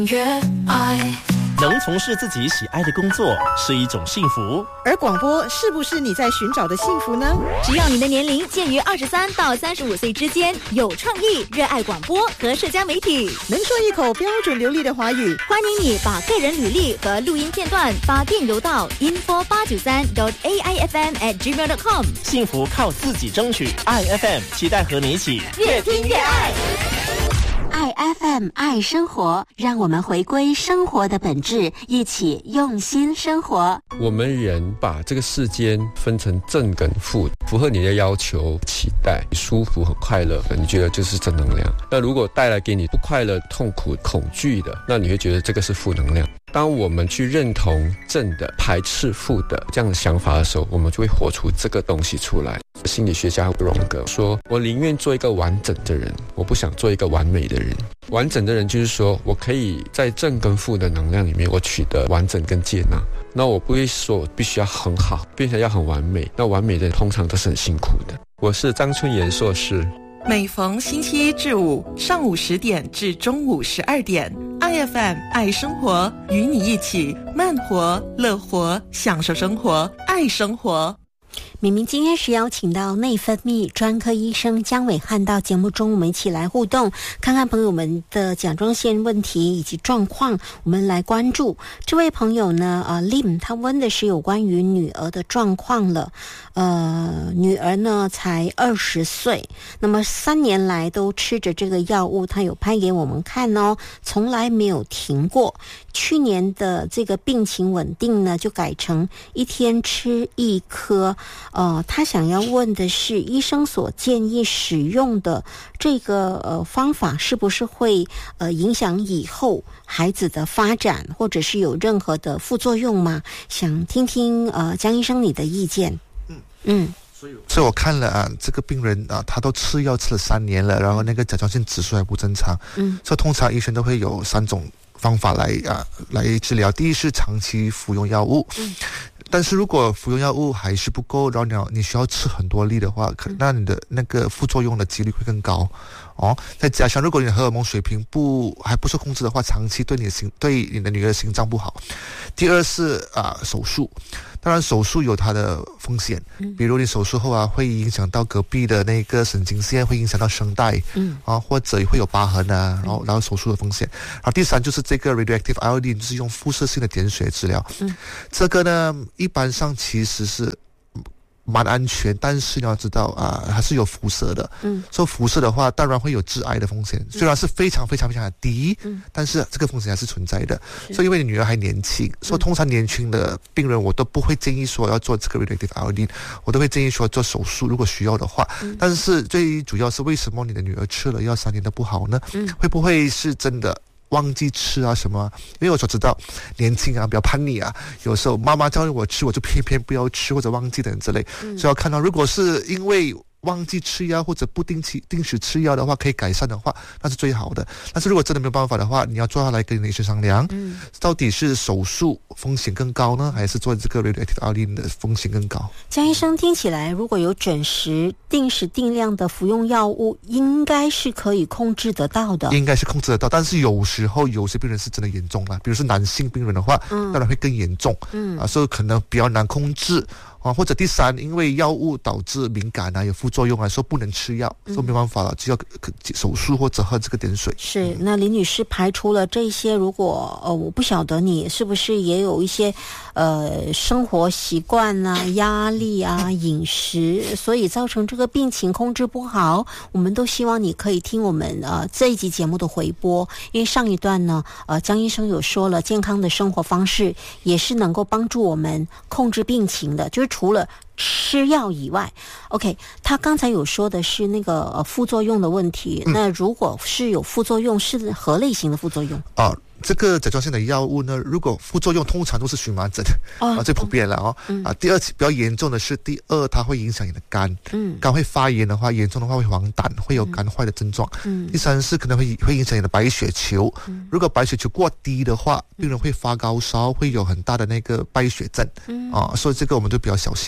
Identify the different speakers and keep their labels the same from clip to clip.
Speaker 1: 越爱
Speaker 2: 能从事自己喜爱的工作是一种幸福，
Speaker 3: 而广播是不是你在寻找的幸福呢？
Speaker 4: 只要你的年龄介于23到35岁之间，有创意，热爱广播和社交媒体，
Speaker 3: 能说一口标准流利的华语，
Speaker 4: 欢迎你把个人履历和录音片段发电邮到 info893.aifm@gmail.com。
Speaker 2: 幸福靠自己争取。爱 FM 期待和你一起
Speaker 4: 越听越爱。
Speaker 5: 爱 FM 爱生活，让我们回归生活的本质，一起用心生活。
Speaker 6: 我们人把这个世间分成正跟负，符合你的要求期待，舒服很快乐，你觉得就是正能量。那如果带来给你不快乐、痛苦、恐惧的，那你会觉得这个是负能量。当我们去认同正的，排斥负的这样的想法的时候，我们就会活出这个东西出来。心理学家荣格说，我宁愿做一个完整的人，我不想做一个完美的人。完整的人就是说，我可以在正跟负的能量里面，我取得完整跟接纳。那我不会说我必须要很好，并且要很完美。那完美的人通常都是很辛苦的。我是张春炎硕士。
Speaker 7: 每逢星期一至五上午10点至中午12点，IFM 爱生活，与你一起慢活、乐活，享受生活，爱生活。
Speaker 5: 明明今天是邀请到内分泌专科医生江伟汉到节目中，我们一起来互动，看看朋友们的甲状腺问题以及状况，我们来关注。这位朋友呢Lim 他问的是有关于女儿的状况了。女儿呢才20岁，那么3年来都吃着这个药物，他有拍给我们看哦，从来没有停过。去年的这个病情稳定呢，就改成1天吃1颗。他想要问的是，医生所建议使用的这个方法是不是会影响以后孩子的发展，或者是有任何的副作用吗？想听听江医生你的意见。
Speaker 8: 所以我看了这个病人他都吃药吃了3年了，然后那个甲状腺指数还不正常。所以通常医生都会有3种方法来治疗。第一是长期服用药物，但是如果服用药物还是不够，然后你需要吃很多粒的话，那你的那个副作用的几率会更高哦。再加上如果你的荷尔蒙水平还不受控制的话，长期对你的女儿的心脏不好。第二是手术。当然手术有它的风险，比如你手术后会影响到隔壁的那个神经线，会影响到声带，或者会有疤痕然后手术的风险。然后第三就是这个 radioactive iodine， 就是用辐射性的碘水治疗。这个呢一般上其实是蛮安全，但是你要知道还是有辐射的。所以辐射的话当然会有致癌的风险，虽然是非常非常非常的低，但是这个风险还是存在的。所以因为你女儿还年轻，所以通常年轻的病人我都不会建议说要做这个 radioactive iodine， 我都会建议说做手术，如果需要的话。但是最主要是为什么你的女儿吃了药3年都不好呢？会不会是真的忘记吃什么？因为我所知道年轻比较叛逆有时候妈妈教我吃，我就偏偏不要吃，或者忘记等之类。所以要看到如果是因为忘记吃药或者不定时吃药的话，可以改善的话，那是最好的。但是如果真的没有办法的话，你要坐下来跟你的医生商量，到底是手术风险更高呢，还是做这个 radioactive iodine 的风险更高？
Speaker 5: 江医生，听起来如果有准时、定时定量的服用药物，应该是可以控制得到的。
Speaker 8: 应该是控制得到，但是有时候有些病人是真的严重了，比如是男性病人的话，当然会更严重。所以可能比较难控制。或者第三，因为药物导致敏感有副作用说不能吃药，所以没办法了，就要手术或者喝这个碘水。
Speaker 5: 是，那林女士排除了这些，如果我不晓得你是不是也有一些生活习惯压力饮食，所以造成这个病情控制不好，我们都希望你可以听我们这一集节目的回播，因为上一段呢江医生有说了，健康的生活方式也是能够帮助我们控制病情的，就是除了吃药以外。 OK， 他刚才有说的是那个副作用的问题，那如果是有副作用，是何类型的副作用？
Speaker 8: 这个甲状腺的药物呢，如果副作用通常都是荨麻疹最普遍了第二比较严重的是第二，它会影响你的肝，肝会发炎的话，严重的话会黄疸，会有肝坏的症状。第三是可能会影响你的白血球，如果白血球过低的话，病人会发高烧，会有很大的那个败血症所以这个我们就比较小心。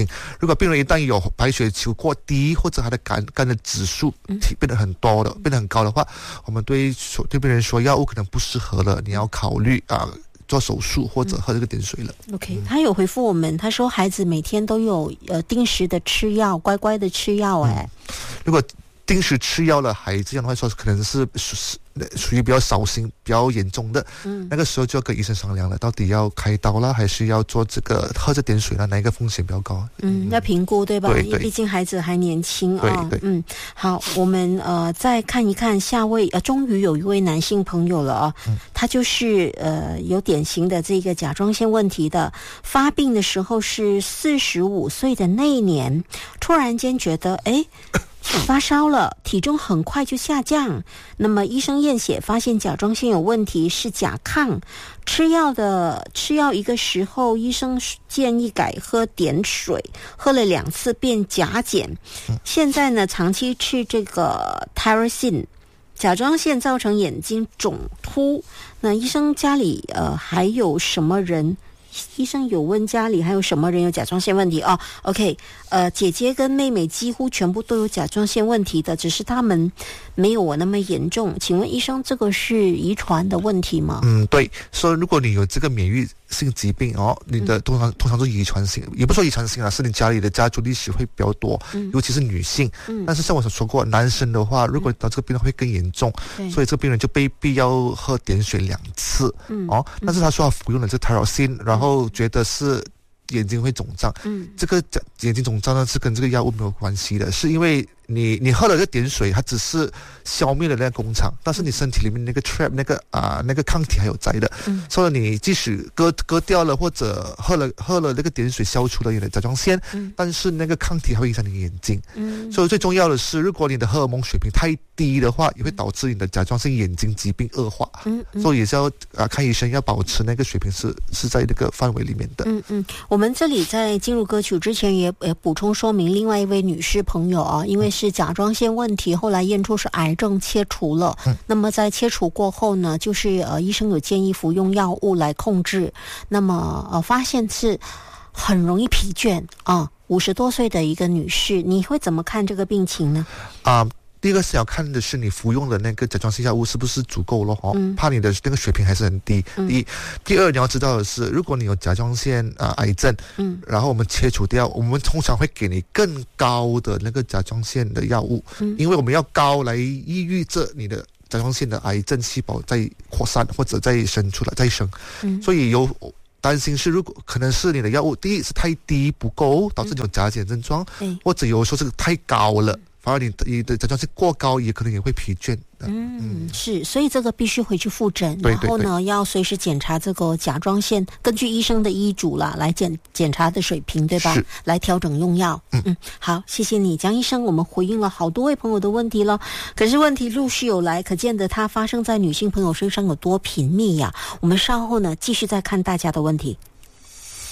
Speaker 8: 如果病人一旦有白血球过低，或者他的肝的指数变得很多的，变得很高的话，我们对病人说药物可能不适合了，你要考虑做手术或者喝这个点水了。
Speaker 5: OK， 他有回复我们，他说孩子每天都有定时的吃药，乖乖的吃药。
Speaker 8: 如果定时吃药了，孩子这样的话说可能是属于比较少型、比较严重的，那个时候就要跟医生商量了，到底要开刀啦，还是要做这个喝这点水啦，哪一个风险比较高？
Speaker 5: 要评估对吧？
Speaker 8: 对，
Speaker 5: 因为毕竟孩子还年轻啊。
Speaker 8: 对。
Speaker 5: 好，我们再看一看下位，终于有一位男性朋友了啊，他就是有典型的这个甲状腺问题的，发病的时候是45岁的那一年，突然间觉得发烧了，体重很快就下降。那么医生验血发现甲状腺有问题，是甲亢。吃药一个时候，医生建议改喝点水，喝了2次变甲减。现在呢，长期吃这个 tyrosine， 甲状腺造成眼睛肿凸。那医生家里还有什么人？医生有问家里还有什么人有甲状腺问题？OK， 姐姐跟妹妹几乎全部都有甲状腺问题的，只是他们没有我那么严重。请问医生，这个是遗传的问题吗？
Speaker 8: 对，所以如果你有这个免疫性疾病你的通常是遗传性，也不说遗传性是你家里的家族历史会比较多，尤其是女性。但是像我所说过，男生的话，如果得这个病会更严重，所以这个病人就被必要喝点水2次。但是他说他服用了这 tyrosine， 然后觉得是眼睛会肿胀。这个眼睛肿胀呢是跟这个药物没有关系的，是因为你喝了这个点水，它只是消灭了那个工厂，但是你身体里面那个 trap 那个抗体还有在的。所以你即使割掉了或者喝了那个点水消除了你的甲状腺，但是那个抗体还会影响你的眼睛。所以最重要的是，如果你的荷尔蒙水平太低的话，也会导致你的甲状腺眼睛疾病恶化。所以也是要看医生，要保持那个水平是在那个范围里面的。
Speaker 5: 我们这里在进入歌曲之前也补充说明，另外一位女士朋友因为是甲状腺问题，后来验出是癌症，切除了。那么在切除过后呢，就是医生有建议服用药物来控制。那么发现是很容易疲倦50多岁的一个女士，你会怎么看这个病情呢？
Speaker 8: 第一个是要看的是你服用的那个甲状腺药物是不是足够咯，怕你的那个水平还是很低。第二你要知道的是，如果你有甲状腺癌症，然后我们切除掉，我们通常会给你更高的那个甲状腺的药物，因为我们要高来抑郁着你的甲状腺的癌症细胞在扩散或者再生出来再生。所以有担心是，如果可能是你的药物第一是太低不够，导致你有甲减症状，或者有时候这个太高了，反而你的甲状腺过高，也可能也会疲倦。
Speaker 5: 是，所以这个必须回去复诊，然后呢要随时检查这个甲状腺，根据医生的医嘱啦来检查的水平，对吧？来调整用药。好，谢谢你江医生，我们回应了好多位朋友的问题了，可是问题陆续有来，可见得它发生在女性朋友身上有多频密呀。我们稍后呢继续再看大家的问题。